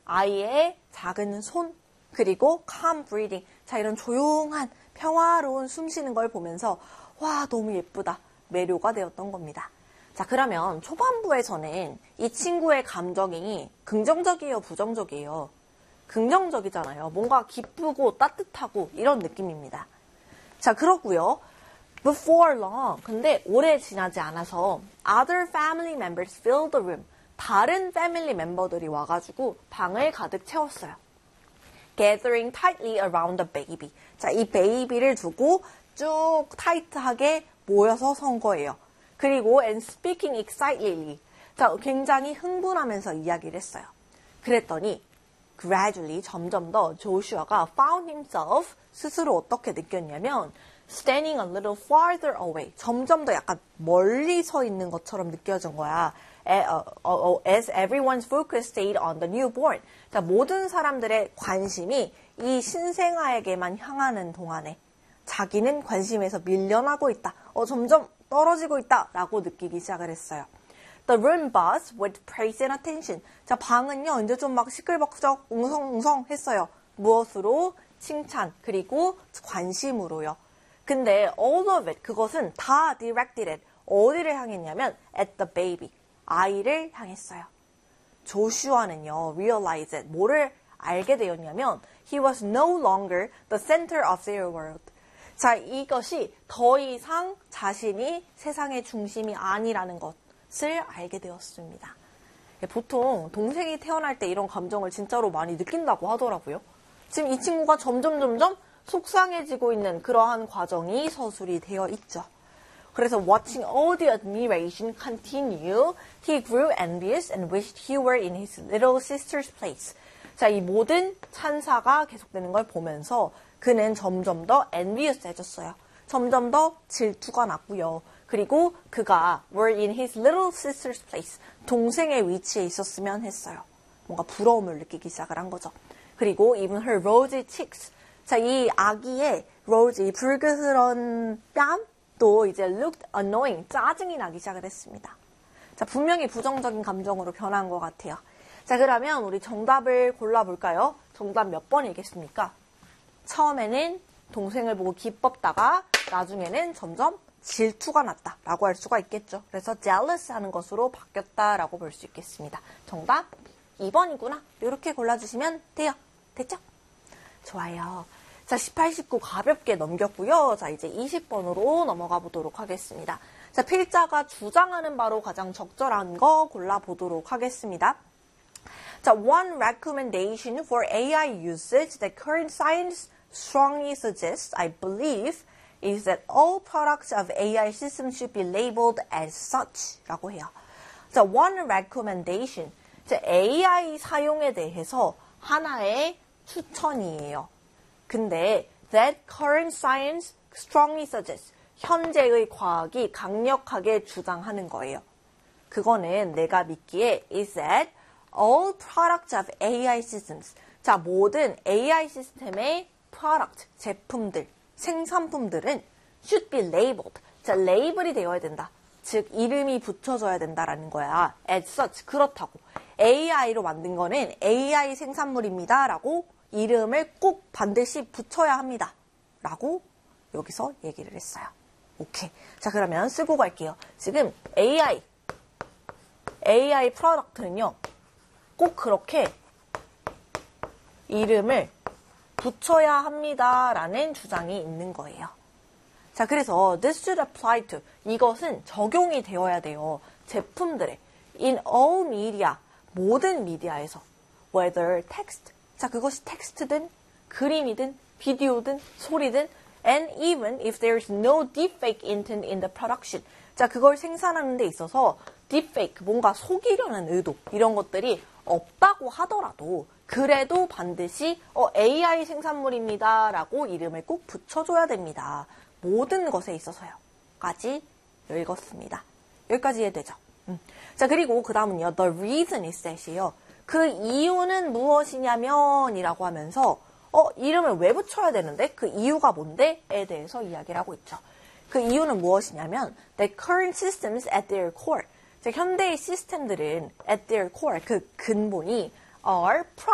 아이의 작은 손, 그리고 calm breathing. 자, 이런 조용한 평화로운 숨 쉬는 걸 보면서 와, 너무 예쁘다. 매료가 되었던 겁니다. 자, 그러면 초반부에서는 이 친구의 감정이 긍정적이에요, 부정적이에요? 긍정적이잖아요. 뭔가 기쁘고 따뜻하고 이런 느낌입니다. 자, 그렇고요. Before long, 근데 오래 지나지 않아서 other family members filled the room. 다른 패밀리 멤버들이 와가지고 방을 가득 채웠어요. Gathering tightly around the baby. 자, 이 베이비를 두고 쭉 타이트하게 모여서 선 거예요. 그리고 and speaking excitedly. 자, 굉장히 흥분하면서 이야기를 했어요. 그랬더니 gradually 점점 더 조슈아가 found himself 스스로 어떻게 느꼈냐면 standing a little farther away. 점점 더 약간 멀리 서 있는 것처럼 느껴진 거야. As everyone's focus stayed on the newborn. 자, 모든 사람들의 관심이 이 신생아에게만 향하는 동안에 자기는 관심에서 밀려나고 있다. 점점 떨어지고 있다. 라고 느끼기 시작을 했어요. The room buzzed with praise and attention. 자, 방은요, 이제 좀 막 시끌벅적 웅성웅성 했어요. 무엇으로? 칭찬, 그리고 관심으로요. 근데 all of it, 그것은 다 directed at, 어디를 향했냐면 at the baby, 아이를 향했어요. 조슈아는요, realized it, 뭐를 알게 되었냐면 he was no longer the center of their world. 자, 이것이 더 이상 자신이 세상의 중심이 아니라는 것을 알게 되었습니다. 보통 동생이 태어날 때 이런 감정을 진짜로 많이 느낀다고 하더라고요. 지금 이 친구가 점점 속상해지고 있는 그러한 과정이 서술이 되어 있죠. 그래서 watching all the admiration continue, he grew envious and wished he were in his little sister's place. 자, 이 모든 찬사가 계속되는 걸 보면서 그는 점점 더 envious해졌어요. 점점 더 질투가 났고요. 그리고 그가 were in his little sister's place. 동생의 위치에 있었으면 했어요. 뭔가 부러움을 느끼기 시작을 한 거죠. 그리고 even her rosy cheeks. 자, 이 아기의 rosy, 붉으스런 뺨도 이제 looked annoying, 짜증이 나기 시작을 했습니다. 자, 분명히 부정적인 감정으로 변한 것 같아요. 자, 그러면 우리 정답을 골라볼까요? 정답 몇 번이겠습니까? 처음에는 동생을 보고 기뻤다가 나중에는 점점 질투가 났다라고 할 수가 있겠죠. 그래서 jealous 하는 것으로 바뀌었다라고 볼 수 있겠습니다. 정답 2번이구나. 이렇게 골라주시면 돼요. 됐죠? 좋아요. 자, 18, 19 가볍게 넘겼고요. 자, 이제 20번으로 넘어가 보도록 하겠습니다. 자, 필자가 주장하는 바로 가장 적절한 거 골라보도록 하겠습니다. 자, one recommendation for AI usage that current science strongly suggests, I believe, is that all products of AI systems should be labeled as such 라고 해요. 자, one recommendation. 자, AI 사용에 대해서 하나의 추천이에요. 근데 that current science strongly suggests, 현재의 과학이 강력하게 주장하는 거예요. 그거는 내가 믿기에 is that all products of AI systems. 자, 모든 AI 시스템의 product, 제품들, 생산품들은 should be labeled. 자, 레이블이 되어야 된다. 즉, 이름이 붙여져야 된다라는 거야. as such, 그렇다고. AI로 만든 거는 AI 생산물입니다. 라고 이름을 꼭 반드시 붙여야 합니다. 라고 여기서 얘기를 했어요. 오케이. 자, 그러면 쓰고 갈게요. 지금 AI 프로덕트는요, 꼭 그렇게 이름을 붙여야 합니다. 라는 주장이 있는 거예요. 자, 그래서 this should apply to, 이것은 적용이 되어야 돼요. 제품들에 in all media, 모든 미디어에서 whether text, 자, 그것이 텍스트든 그림이든 비디오든 소리든 and even if there is no deepfake intent in the production. 자, 그걸 생산하는 데 있어서 deepfake, 뭔가 속이려는 의도, 이런 것들이 없다고 하더라도 그래도 반드시 AI 생산물입니다. 라고 이름을 꼭 붙여줘야 됩니다. 모든 것에 있어서요. 까지 읽었습니다. 여기까지 이해되죠? 자, 그리고 그 다음은요. The reason is that이에요. 그 이유는 무엇이냐면 이라고 하면서 이름을 왜 붙여야 되는데? 그 이유가 뭔데? 에 대해서 이야기를 하고 있죠. 그 이유는 무엇이냐면 the current systems at their core. 즉, 현대의 시스템들은 at their core, 그 근본이 are